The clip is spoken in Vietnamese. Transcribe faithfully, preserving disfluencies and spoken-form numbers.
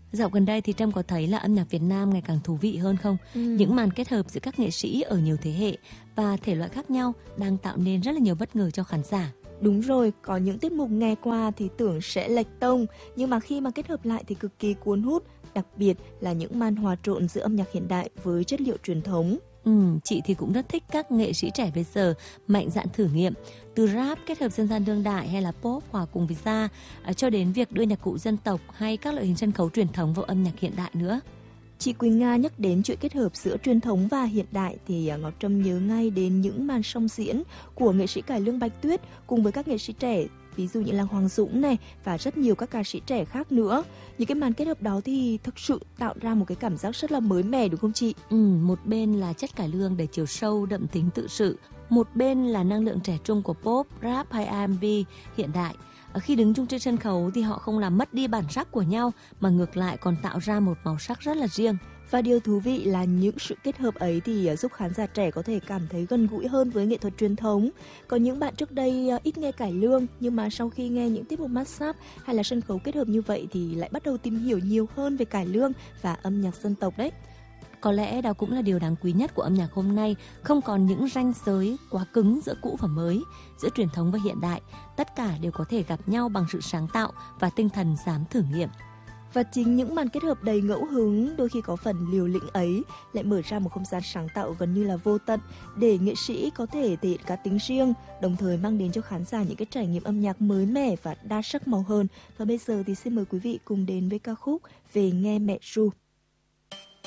Dạo gần đây thì Trâm có thấy là âm nhạc Việt Nam ngày càng thú vị hơn không? Ừ. Những màn kết hợp giữa các nghệ sĩ ở nhiều thế hệ và thể loại khác nhau đang tạo nên rất là nhiều bất ngờ cho khán giả. Đúng rồi, có những tiết mục nghe qua thì tưởng sẽ lệch tông, nhưng mà khi mà kết hợp lại thì cực kỳ cuốn hút, đặc biệt là những màn hòa trộn giữa âm nhạc hiện đại với chất liệu truyền thống. Ừ, chị thì cũng rất thích các nghệ sĩ trẻ bây giờ mạnh dạn thử nghiệm, từ rap kết hợp dân gian đương đại hay là pop hòa cùng với jazz, cho đến việc đưa nhạc cụ dân tộc hay các loại hình sân khấu truyền thống vào âm nhạc hiện đại nữa. Chị Quỳnh Nga nhắc đến chuyện kết hợp giữa truyền thống và hiện đại thì Ngọc Trâm nhớ ngay đến những màn song diễn của nghệ sĩ cải lương Bạch Tuyết cùng với các nghệ sĩ trẻ, ví dụ như là Hoàng Dũng này và rất nhiều các ca sĩ trẻ khác nữa. Những cái màn kết hợp đó thì thực sự tạo ra một cái cảm giác rất là mới mẻ, đúng không chị? Ừ, một bên là chất cải lương đầy chiều sâu đậm tính tự sự, một bên là năng lượng trẻ trung của pop, rap hay R and B hiện đại. Khi đứng chung trên sân khấu thì họ không làm mất đi bản sắc của nhau mà ngược lại còn tạo ra một màu sắc rất là riêng. Và điều thú vị là những sự kết hợp ấy thì giúp khán giả trẻ có thể cảm thấy gần gũi hơn với nghệ thuật truyền thống. Có những bạn trước đây ít nghe cải lương nhưng mà sau khi nghe những tiết mục massage hay là sân khấu kết hợp như vậy thì lại bắt đầu tìm hiểu nhiều hơn về cải lương và âm nhạc dân tộc đấy. Có lẽ đó cũng là điều đáng quý nhất của âm nhạc hôm nay, không còn những ranh giới quá cứng giữa cũ và mới, giữa truyền thống và hiện đại. Tất cả đều có thể gặp nhau bằng sự sáng tạo và tinh thần dám thử nghiệm. Và chính những màn kết hợp đầy ngẫu hứng, đôi khi có phần liều lĩnh ấy lại mở ra một không gian sáng tạo gần như là vô tận để nghệ sĩ có thể thể hiện cá tính riêng, đồng thời mang đến cho khán giả những cái trải nghiệm âm nhạc mới mẻ và đa sắc màu hơn. Và bây giờ thì xin mời quý vị cùng đến với ca khúc Về Nghe Mẹ Ru.